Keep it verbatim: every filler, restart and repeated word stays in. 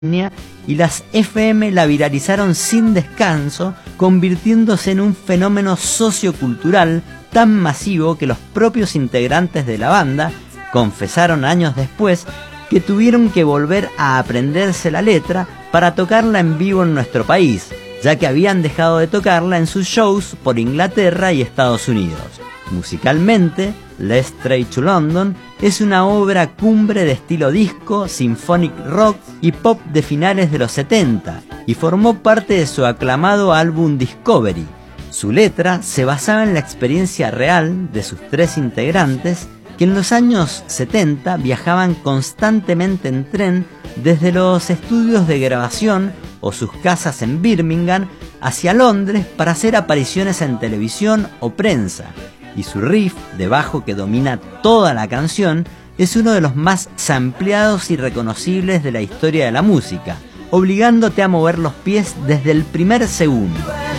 y las F M la viralizaron sin descanso, convirtiéndose en un fenómeno sociocultural tan masivo que los propios integrantes de la banda confesaron años después que tuvieron que volver a aprenderse la letra para tocarla en vivo en nuestro país, ya que habían dejado de tocarla en sus shows por Inglaterra y Estados Unidos. Musicalmente, Let's Train to London es una obra cumbre de estilo disco, symphonic rock y pop de finales de los setenta, y formó parte de su aclamado álbum Discovery. Su letra se basaba en la experiencia real de sus tres integrantes, que en los años setenta viajaban constantemente en tren desde los estudios de grabación o sus casas en Birmingham hacia Londres para hacer apariciones en televisión o prensa, y su riff de bajo que domina toda la canción es uno de los más sampleados y reconocibles de la historia de la música, obligándote a mover los pies desde el primer segundo.